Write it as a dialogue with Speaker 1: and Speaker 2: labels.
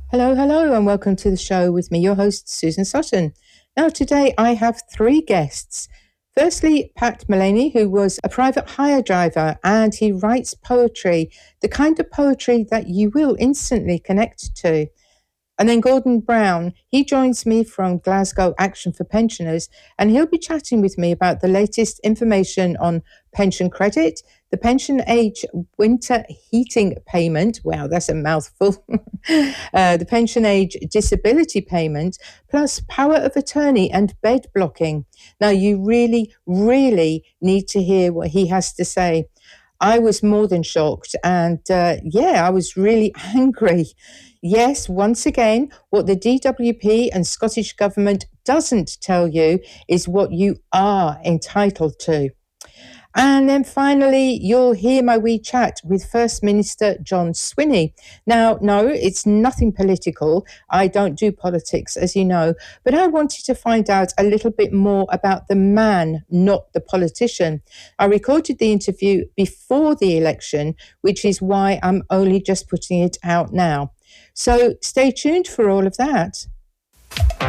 Speaker 1: Hello, hello, and welcome to the show with me, your host, Susan Sutton. Now, today I have three guests. Firstly, Pat Mullaney, who was a private hire driver, and he writes poetry, the kind of poetry that you will instantly connect to. And then Gordon Brown, he joins me from Glasgow Action for Pensioners, and he'll be chatting with me about the latest information on pension credit, the pension age winter heating payment. Wow, that's a mouthful. The pension age disability payment, plus power of attorney and bed blocking. Now, you really, really need to hear what he has to say. I was more than shocked, and I was really angry. Yes, once again, what the DWP and Scottish Government doesn't tell you is what you are entitled to. And then finally, you'll hear my wee chat with First Minister John Swinney. Now, no, it's nothing political. I don't do politics, as you know, but I wanted to find out a little bit more about the man, not the politician. I recorded the interview before the election, which is why I'm only just putting it out now. So stay tuned for all of that.